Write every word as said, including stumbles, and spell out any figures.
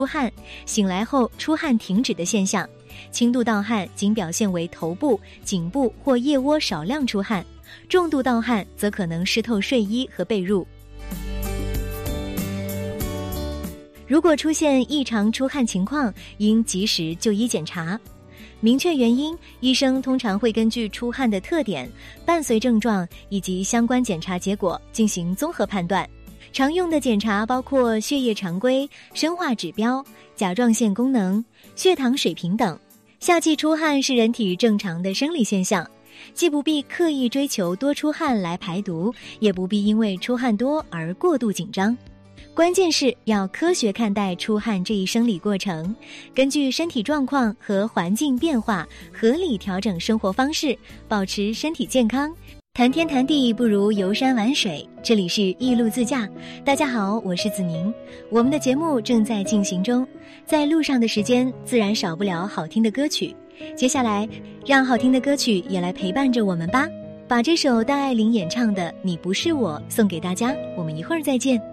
出汗，醒来后出汗停止的现象。轻度盗汗仅表现为头部、颈部或腋窝少量出汗，重度盗汗则可能湿透睡衣和被褥。如果出现异常出汗情况，应及时就医检查。明确原因，医生通常会根据出汗的特点、伴随症状以及相关检查结果进行综合判断。常用的检查包括血液常规、生化指标、甲状腺功能、血糖水平等。夏季出汗是人体正常的生理现象，既不必刻意追求多出汗来排毒，也不必因为出汗多而过度紧张。关键是要科学看待出汗这一生理过程，根据身体状况和环境变化，合理调整生活方式，保持身体健康。谈天谈地不如游山玩水，这里是艺路自驾。大家好，我是子宁，我们的节目正在进行中，在路上的时间自然少不了好听的歌曲。接下来让好听的歌曲也来陪伴着我们吧，把这首戴爱玲演唱的《你不是我》送给大家，我们一会儿再见。